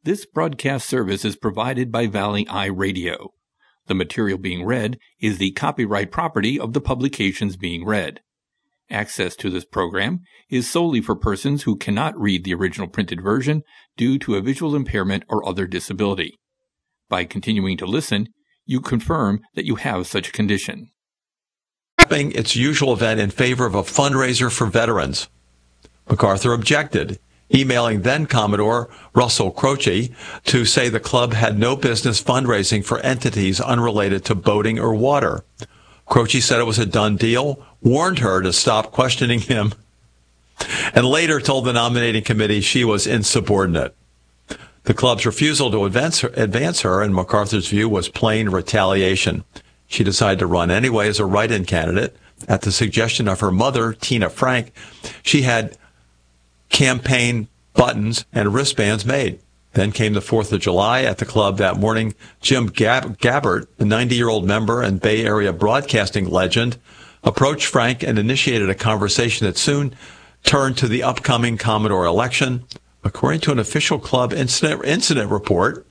This broadcast service is provided by Valley Eye Radio. The material being read is the copyright property of the publications being read. Access to this program is solely for persons who cannot read the original printed version due to a visual impairment or other disability. By continuing to listen, you confirm that you have such a condition. Its usual event in favor of a fundraiser for veterans. MacArthur objected, emailing then Commodore Russell Croce to say the club had no business fundraising for entities unrelated to boating or water. Croce said it was a done deal, warned her to stop questioning him, and later told the nominating committee she was insubordinate. The club's refusal to advance her, in MacArthur's view, was plain retaliation. She decided to run anyway as a write-in candidate. At the suggestion of her mother, Tina Frank, she had campaign buttons and wristbands made. Then came the 4th of July at the club that morning. Jim Gabbert, the 90-year-old member and Bay Area broadcasting legend, approached Frank and initiated a conversation that soon turned to the upcoming Commodore election. According to an official club incident report,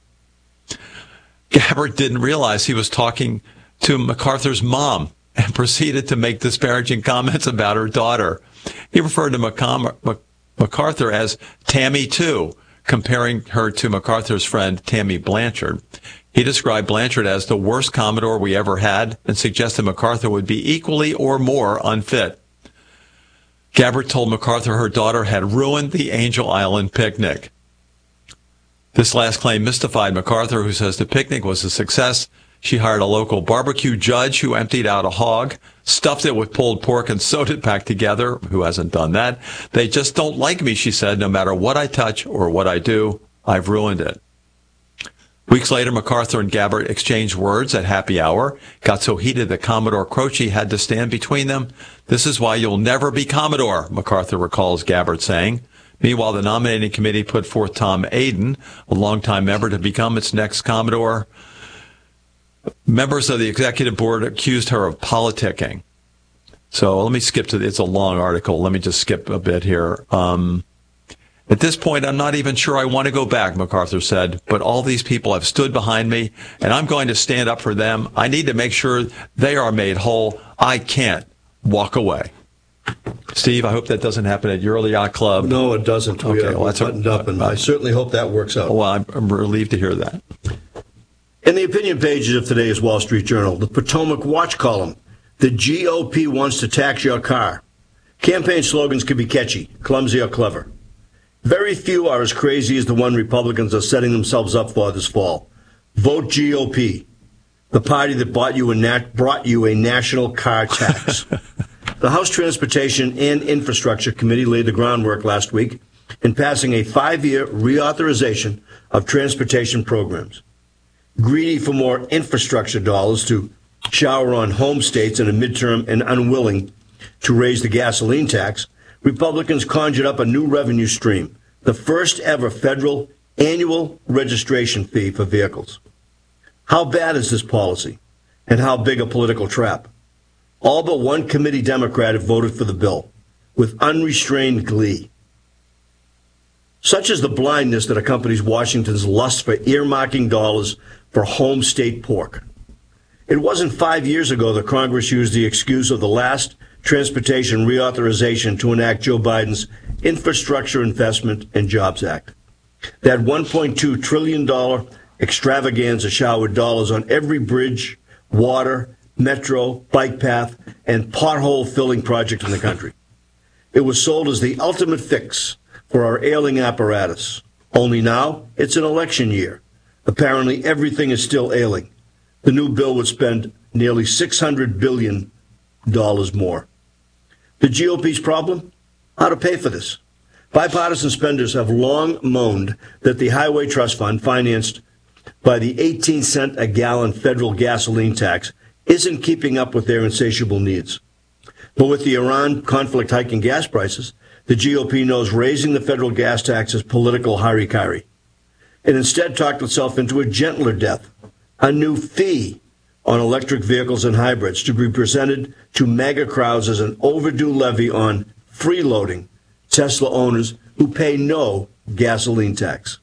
Gabbert didn't realize he was talking to MacArthur's mom and proceeded to make disparaging comments about her daughter. He referred to MacArthur as Tammy 2, comparing her to MacArthur's friend Tammy Blanchard. He described Blanchard as the worst Commodore we ever had and suggested MacArthur would be equally or more unfit. Gabbert told MacArthur her daughter had ruined the Angel Island picnic. This last claim mystified MacArthur, who says the picnic was a success. She hired a local barbecue judge who emptied out a hog, stuffed it with pulled pork, and sewed it back together. Who hasn't done that? They just don't like me, she said. No matter what I touch or what I do, I've ruined it. Weeks later, MacArthur and Gabbert exchanged words at happy hour. Got so heated that Commodore Croce had to stand between them. This is why you'll never be Commodore, MacArthur recalls Gabbert saying. Meanwhile, the nominating committee put forth Tom Aden, a longtime member, to become its next Commodore. Members of the executive board accused her of politicking. So let me skip to it's a long article. Let me just skip a bit here. At this point, I'm not even sure I want to go back, MacArthur said, but all these people have stood behind me, and I'm going to stand up for them. I need to make sure they are made whole. I can't walk away. Steve, I hope that doesn't happen at your yacht club. No, it doesn't. Okay, we are buttoned up, and I certainly hope that works out. Well, I'm relieved to hear that. In the opinion pages of today's Wall Street Journal, the Potomac Watch column, the GOP wants to tax your car. Campaign slogans can be catchy, clumsy, or clever. Very few are as crazy as the one Republicans are setting themselves up for this fall. Vote GOP, the party that brought you a national car tax. The House Transportation and Infrastructure Committee laid the groundwork last week in passing a 5-year reauthorization of transportation programs. Greedy for more infrastructure dollars to shower on home states in a midterm and unwilling to raise the gasoline tax, Republicans conjured up a new revenue stream, the first ever federal annual registration fee for vehicles. How bad is this policy, and how big a political trap? All but one committee Democrat have voted for the bill, with unrestrained glee. Such is the blindness that accompanies Washington's lust for earmarking dollars for home state pork. It wasn't 5 years ago that Congress used the excuse of the last transportation reauthorization to enact Joe Biden's Infrastructure Investment and Jobs Act. That $1.2 trillion extravaganza showered dollars on every bridge, water, metro, bike path, and pothole-filling project in the country. It was sold as the ultimate fix for our ailing apparatus. Only now, it's an election year. Apparently, everything is still ailing. The new bill would spend nearly $600 billion more. The GOP's problem? How to pay for this. Bipartisan spenders have long moaned that the Highway Trust Fund, financed by the 18-cent a gallon federal gasoline tax, isn't keeping up with their insatiable needs. But with the Iran conflict hiking gas prices, the GOP knows raising the federal gas tax is political harikari. It instead talked itself into a gentler death, a new fee on electric vehicles and hybrids to be presented to mega crowds as an overdue levy on freeloading Tesla owners who pay no gasoline tax.